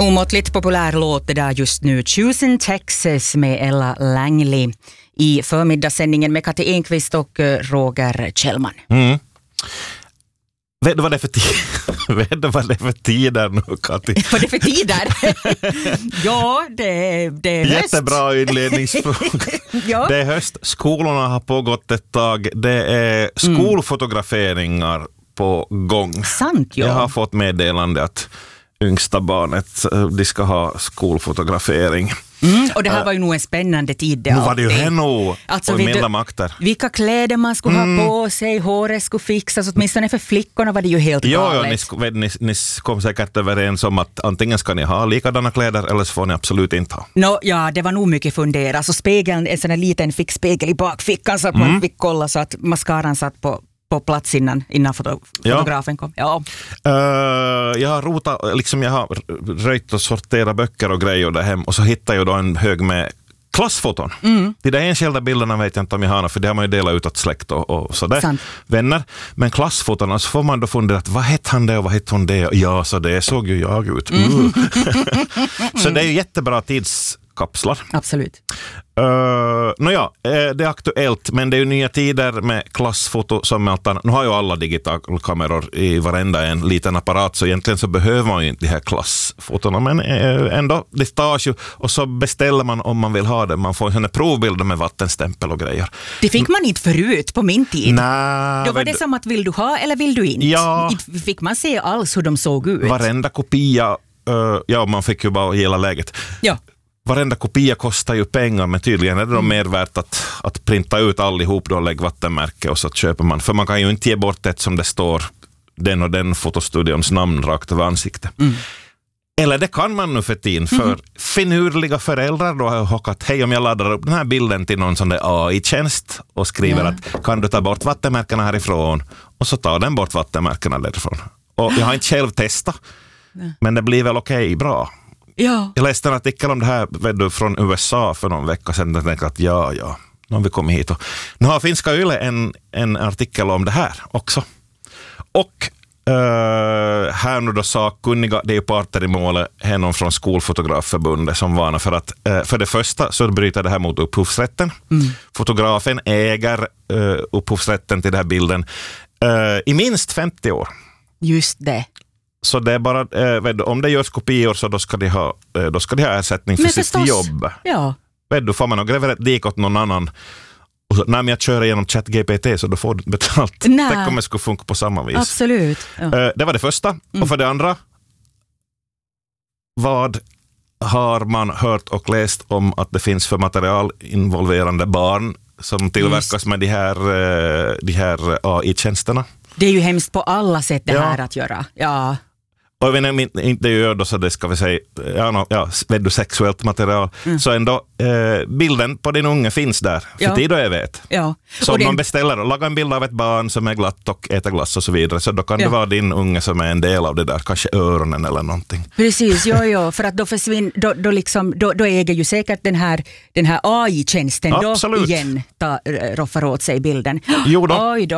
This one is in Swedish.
Omåttligt populär låt det där just nu. Choosing Texas med Ella Langley i förmiddagssändningen med Kati Enqvist och Roger Kjellman. Mm. Vet du vad det är för tider nu, Kati? Vad är det för tider? Ja, det är höst. Jättebra inledningsfråga. Ja. Det är höst. Skolorna har pågått ett tag. Det är skolfotograferingar på gång. Sant, ja. Jag har fått meddelande att yngsta barnet, de ska ha skolfotografering. Och det här var ju nog en spännande tid. Nu var det ju henne alltså, och milda makter. Vilka kläder man skulle ha på sig, håret skulle fixas, åtminstone för flickorna var det ju helt galet. Ja, ni kom säkert överens om att antingen ska ni ha likadana kläder eller så får ni absolut inte ha. Ja, det var nog mycket fundera. Alltså spegeln, en sån här liten fick spegel i bakfickan så att man fick kolla så att mascaran satt på plats innan fotografen kom. Ja. Jag har jag har röjt och sorterat böcker och grejer där hem och så hittade jag då en hög med klassfoton. De där enskilda bilderna vet jag inte om jag har, för det har man ju delat ut åt släkt och sådär. Sant. Vänner. Men klassfoton, så får man då fundera att vad hette han det och vad hette hon det? Ja, så det såg ju jag ut. Så det är ju jättebra tidskapslar. Absolut. Det är aktuellt, men det är ju nya tider med klassfoto som alltid. Nu har ju alla digitalkameror i varenda en liten apparat, så egentligen så behöver man ju inte de här klassfotona, men ändå, det tas ju och så beställer man om man vill ha det. Man får en provbilder med vattenstämpel och grejer. Det fick man inte förut på min tid. Nej. Då var det som att vill du ha eller vill du inte? Ja. Inte fick man se alls hur de såg ut. Varenda kopia, man fick ju bara gilla läget. Ja. Varenda kopia kostar ju pengar, men tydligen är det då mer värt att printa ut allihop då och lägga vattenmärke och så köper man. För man kan ju inte ge bort ett som det står den och den fotostudions namn rakt över ansiktet. Eller det kan man nu för tiden, för finurliga föräldrar då har hockat, hej om jag laddar upp den här bilden till någon sån där AI-tjänst och skriver att kan du ta bort vattenmärkena härifrån, och så tar den bort vattenmärkena därifrån. Och jag har inte själv testat, men det blir väl okej, bra. Ja. Jag läste en artikel om det här från USA för någon vecka sedan och tänkte att nu har vi kommit hit. Nu har Finska Yle en artikel om det här också. Och här nu då sakkunniga, det är ju parter i målet, någon från Skolfotografförbundet som varnar för att för det första så bryter det här mot upphovsrätten. Fotografen äger upphovsrätten till den här bilden i minst 50 år. Just det. Så det är bara, om det görs kopior så då ska de ha ersättning för sitt jobb. Ja. Får man nog gräva ett dik åt någon annan och så, när jag kör igenom ChatGPT så då får du betalt. Det kommer skulle funka på samma vis. Absolut. Ja. Det var det första. Och för det andra, vad har man hört och läst om att det finns för material involverande barn som tillverkas med de här AI-tjänsterna? Det är ju hemskt på alla sätt det här att göra. Ja. Och jag vet inte gör då så det ska vi säga sexuellt material, så ändå bilden på din unge finns där för tid och evighet. Ja. Så om man beställer och lagar en bild av ett barn som är glatt och äter glass och så vidare, så då kan det vara din unge som är en del av det där, kanske öronen eller någonting. Precis, för att då försvinner, då äger ju säkert den här AI-tjänsten då igen roffar åt sig bilden. Jo då. Oj då.